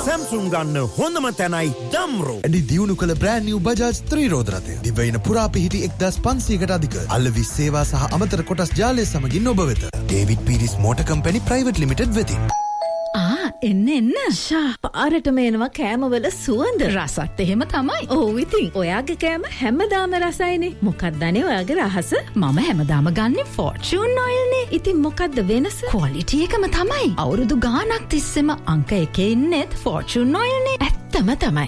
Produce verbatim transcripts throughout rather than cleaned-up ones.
Samsung ගන්න හොඳම තැනයි Damro. ඇඩි දියුණු කළ brand new Bajaj ත්‍රිරෝධ රථය. දිවයින පුරා පිහිටි එක්දාස් පන්සීයකට අධික අලෙවි සේවා සහ අමතර කොටස් ජාලය සමගින් ඔබ වෙත. David Pieris Motor Company Private Limited වෙතින්. ආ එන්න එන්න ෂා පාරටම එනවා කෑමවල සුවඳ රසත් එහෙම තමයි. ඔව් ඉතින් ඔයාගේ කෑම හැමදාම රසයිනේ. මොකක්ද අනේ ඔයාගේ රහස? මම හැමදාම ගන්නේ Fortune Oil නේ. ඉතින් මොකක්ද වෙනස? ක්වොලිටි එකම තමයි. අවුරුදු ගාණක් තිස්සෙම අංක එකේ ඉන්නෙත් Fortune Oil නේ. ඇත්තම තමයි.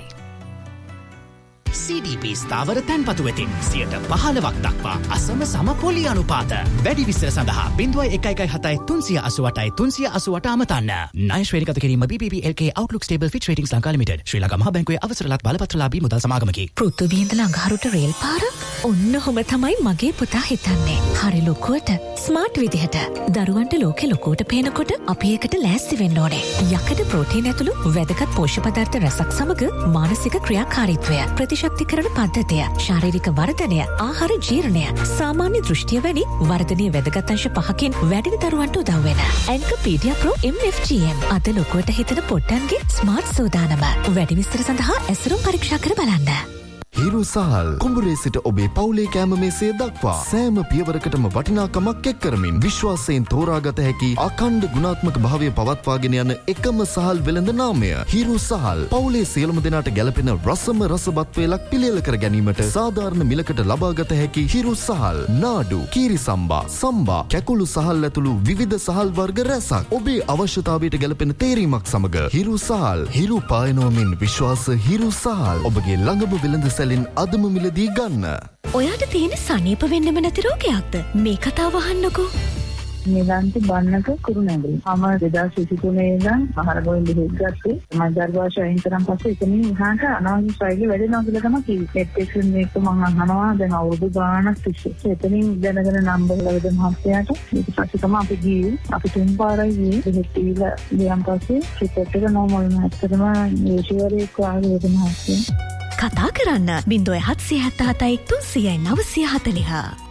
C D B ස්ථාවර තැන්පතු වෙතින් සියයට පහළොවක් දක්වා අසම සම පොලි අනුපාත. වැඩි විස්තර සඳහා බිංදුවයි එකයි එකයි හතයි තුන්සිය අසූ අටයි තුන්සිය අසූ අට අමතන්න. ණය ශ්‍රේණිගත කිරීම B P P L K Outlook Stable Fitch Ratings Lanka Limited. ශ්‍රී ලංකා මහා බැංකුවේ අවසරලත් බලපත්‍රලාභී මුදල් සමාගමකි. පෘථුවියේ ඉඳලා අඟහරුට රේල් පාර ඔන්න ඔහොම තමයි මගේ පුතා හිතන්නේ. හරි ලොකුවට ස්මාර්ට් විදිහට. දරුවන්ට ලෝකෙ ලොකුවට පේනකොට අපි ඒකට ලෑස්ති වෙන්න ඕනේ. යකඩ ප්‍රෝටීන් ඇතුළු වැදගත් පෝෂ්‍ය පදාර්ථ රසක් සමග මානසික ක්‍රියාකාරීත්වය ප්‍රතිශක්තිකරණ පද්ධතිය ශාරීරික වර්ධනය ආහාර ජීර්ණය සාමාන්‍ය දෘෂ්ටිය වැනි වර්ධනීය වැදගත් අංශ පහකින් වැඩි දරුවන්ට උදව් වෙන Encypedia Pro M F G M අද ලොකුවට හිතන පොට්ටන්ගේ ස්මාර්ට් සෝදානම. වැඩි විස්තර සඳහා ඇසුරුම් පරීක්ෂා කර බලන්න. හිරු සහල් කුඹුරේ සිට ඔබේ පවුලේ කෑම මේසය දක්වා සෑම පියවරකටම වටිනාකමක් එක් කරමින් විශ්වාසයෙන් තෝරාගත හැකි අඛණ්ඩ ගුණාත්මක භාවය පවත්වාගෙන යන එකම සහල් වෙළඳ නාමය හිරු සහල්. පවුලේ සියලුම දෙනාට ගැළපෙන රසම රසවත් වේලක් පිළියෙල කර ගැනීමට සාධාරණ මිලකට ලබාගත හැකි හිරු සහල්. නාඩු, කීරි සම්බා, සම්බා, කැකුළු සහල් ඇතුළු විවිධ සහල් වර්ග රැසක්. ඔබේ අවශ්‍යතාවයට ගැළපෙන තේරීමක් සමග හිරු සහල්. හිරු පායනවමින් විශ්වාස හිරු සහල්. ඔබගේ ළඟම වෙළඳ සැලින් අදම මිලදී ගන්න. ඔයාට තියෙන සනීප වෙන්නම නැති රෝගයක්ද? මේ කතාව අහන්නකෝ. නිලන්ති බන්නක කුරුණැගලි. මම දෙදාස් විසිතුනේ ඉඳන් ආහාර ගෝලින් බෙහෙත් ගත්තේ. මම දරුවාශ අයින් කරන් පස්සේ එතනින් එහාට අනාවශ්‍ය ශෛලිය වැඩිනවා කියලා තමයි කිව්වේ. පෙට්ටෙක්ෂන් මේක මම අහනවා දැන් අවුරුදු ගාණක් තිස්සේ. එතනින් දැනගෙන නම්බර් ලැබෙද මහත්තයාට ඊට පස්සේ තමයි අපි ගියේ. අපි තුන් පාරයි ගියේ. බෙහෙත් දීලා ගියන් පස්සේ රිපෝට් එක නෝමල් නැත්තරම ඒෂුවරේ කාගේ වෙද මහත්තයා. කතා කරන්න බිංදුව හත්සිය හැත්ත හතයි තුන්සියයි නවසිය හතලිහ.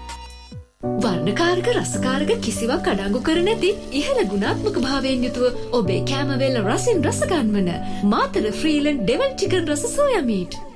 වර්ණකාරක රසකාරක කිසිවක් අඩංගු කර නැති ඉහළ ගුණාත්මක භාවයෙන් යුතුව ඔබේ කෑමවේල රසින් රස ගන්වන මාතර ෆ්‍රීලන්ඩ් ඩෙවල් චිකන් රස සෝයා මීට්.